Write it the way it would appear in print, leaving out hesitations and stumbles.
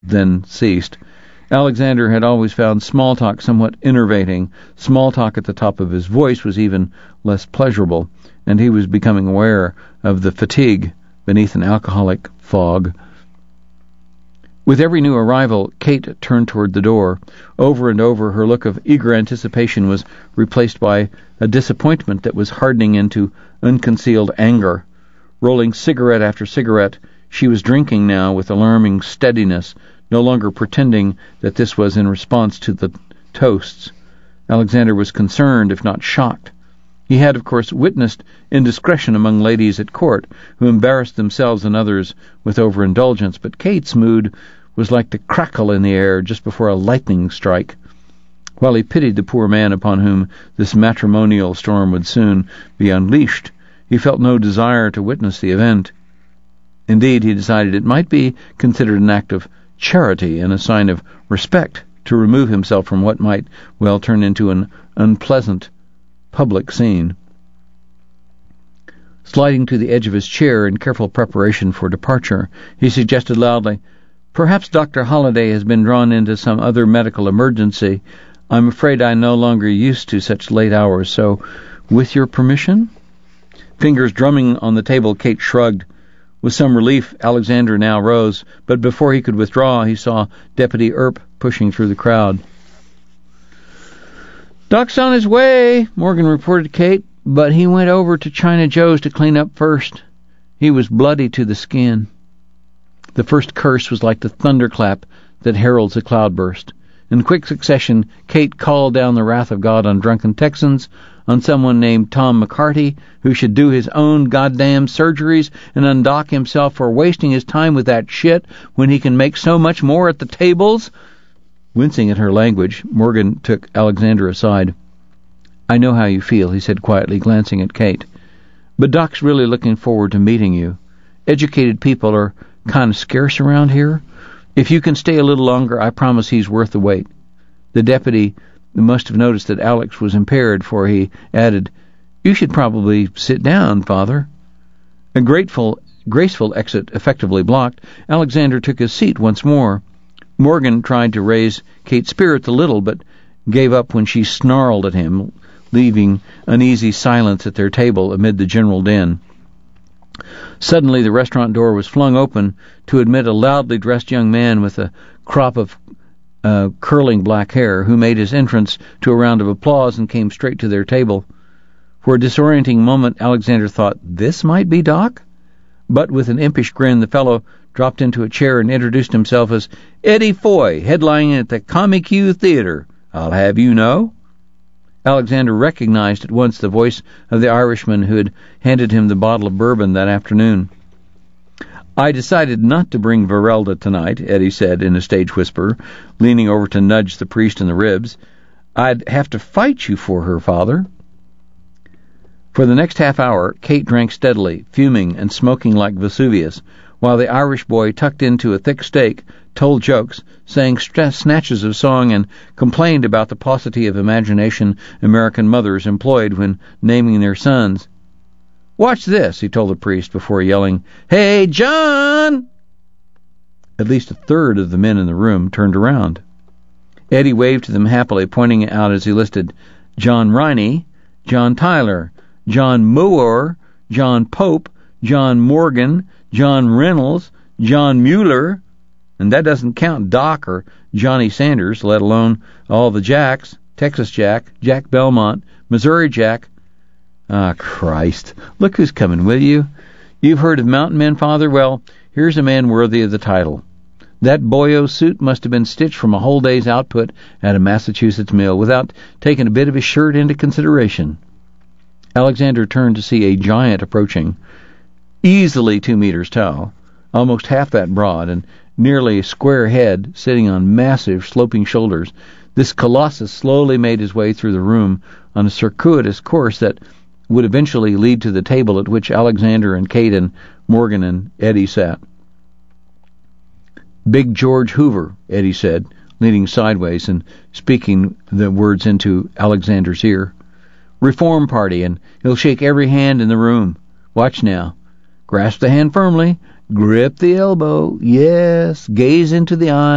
then ceased. Alexander had always found small talk somewhat enervating. Small talk at the top of his voice was even less pleasurable, and he was becoming aware of the fatigue beneath an alcoholic fog. With every new arrival, Kate turned toward the door. Over and over, her look of eager anticipation was replaced by a disappointment that was hardening into unconcealed anger. Rolling cigarette after cigarette, she was drinking now with alarming steadiness, no longer pretending that this was in response to the toasts. Alexander was concerned, if not shocked. He had, of course, witnessed indiscretion among ladies at court, who embarrassed themselves and others with overindulgence, but Kate's mood was like the crackle in the air just before a lightning strike. While he pitied the poor man upon whom this matrimonial storm would soon be unleashed, he felt no desire to witness the event. Indeed, he decided it might be considered an act of charity and a sign of respect to remove himself from what might well turn into an unpleasant public scene. Sliding to the edge of his chair in careful preparation for departure, he suggested loudly, "Perhaps Dr. Holliday has been drawn into some other medical emergency. I'm afraid I'm no longer used to such late hours, so with your permission?" Fingers drumming on the table, Kate shrugged. With some relief, Alexander now rose, but before he could withdraw, he saw Deputy Earp pushing through the crowd. "Doc's on his way," Morgan reported to Kate, "but he went over to China Joe's to clean up first. He was bloody to the skin." The first curse was like the thunderclap that heralds a cloudburst. In quick succession, Kate called down the wrath of God on drunken Texans, on someone named Tom McCarty, who should do his own goddamn surgeries and undock himself for wasting his time with that shit when he can make so much more at the tables. Wincing at her language, Morgan took Alexander aside. "I know how you feel," he said quietly, glancing at Kate. "But Doc's really looking forward to meeting you. Educated people are kind of scarce around here. If you can stay a little longer, I promise he's worth the wait." The deputy must have noticed that Alex was impaired, for he added, "You should probably sit down, Father." A graceful exit effectively blocked, Alexander took his seat once more. Morgan tried to raise Kate's spirits a little, but gave up when she snarled at him, leaving uneasy silence at their table amid the general din. Suddenly the restaurant door was flung open to admit a loudly dressed young man with a crop of curling black hair, who made his entrance to a round of applause and came straight to their table. For a disorienting moment, Alexander thought this might be Doc, but with an impish grin, the fellow dropped into a chair and introduced himself as Eddie Foy, headlining at the Comic U Theater. I'll have you know. Alexander recognized at once the voice of the Irishman who had handed him the bottle of bourbon that afternoon. "I decided not to bring Verelda tonight," Eddie said in a stage whisper, leaning over to nudge the priest in the ribs. "I'd have to fight you for her, Father." For the next half hour, Kate drank steadily, fuming and smoking like Vesuvius, while the Irish boy, tucked into a thick steak, told jokes, sang snatches of song, and complained about the paucity of imagination American mothers employed when naming their sons. "Watch this," he told the priest before yelling, "Hey, John!" At least a third of the men in the room turned around. Eddie waved to them happily, pointing out as he listed John Riney, John Tyler, John Moore, John Pope, John Morgan, John Reynolds, John Mueller, and that doesn't count Doc or Johnny Sanders, let alone all the Jacks, Texas Jack, Jack Belmont, Missouri Jack. Ah, Christ, look who's coming with you. You've heard of mountain men, Father? Well, here's a man worthy of the title. That boyo suit must have been stitched from a whole day's output at a Massachusetts mill without taking a bit of his shirt into consideration. Alexander turned to see a giant approaching, easily 2 meters tall, almost half that broad, and nearly a square head sitting on massive sloping shoulders. This colossus slowly made his way through the room on a circuitous course that would eventually lead to the table at which Alexander and Kate and Morgan and Eddie sat. "Big George Hoover," Eddie said, leaning sideways and speaking the words into Alexander's ear. "Reform Party, and he'll shake every hand in the room. Watch now. Grasp the hand firmly. Grip the elbow. Yes, gaze into the eye.